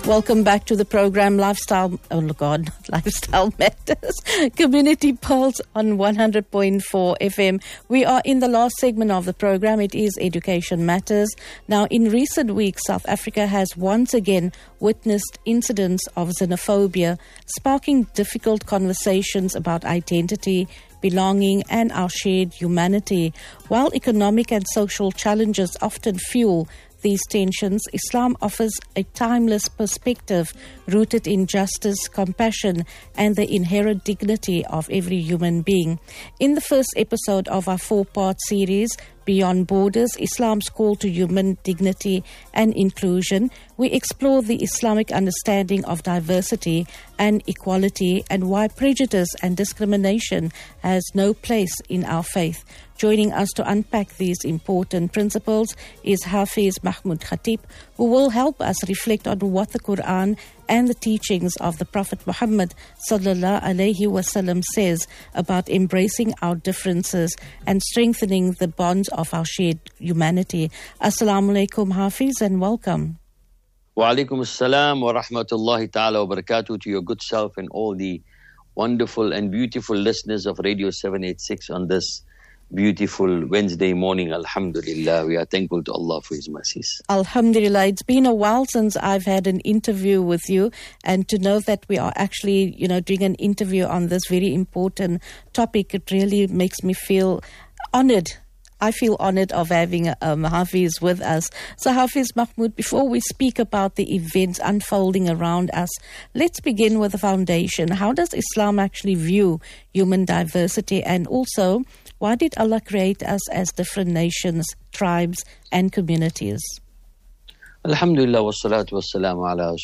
Welcome back to the program Lifestyle Matters, Community Pulse on 100.4 FM. We are in the last segment of the program. It is Education Matters. Now, in recent weeks, South Africa has once again witnessed incidents of xenophobia, sparking difficult conversations about identity, belonging, and our shared humanity. While economic and social challenges often fuel these tensions, Islam offers a timeless perspective rooted in justice, compassion, and the inherent dignity of every human being. In the first episode of our 4-part series, Beyond Borders, Islam's Call to Human Dignity and Inclusion, we explore the Islamic understanding of diversity and equality and why prejudice and discrimination has no place in our faith. Joining us to unpack these important principles is Hafiz Mahmoud Khatib, who will help us reflect on what the Quran and the teachings of the Prophet Muhammad sallallahu alaihi wasallam says about embracing our differences and strengthening the bonds of our shared humanity. Assalamu alaikum, Hafiz, and welcome. Wa alaikum assalam wa rahmatullahi ta'ala wa barakatuh to your good self and all the wonderful and beautiful listeners of Radio 786 on this beautiful Wednesday morning. Alhamdulillah, we are thankful to Allah for His mercies. Alhamdulillah, it's been a while since I've had an interview with you, and to know that we are actually, doing an interview on this very important topic, it really makes me feel honored. I feel honored of having Hafiz with us. So Hafiz Mahmoud, before we speak about the events unfolding around us, let's begin with the foundation. How does Islam actually view human diversity, and also why did Allah create us as different nations, tribes, and communities? Alhamdulillah, wassalatu wassalamu ala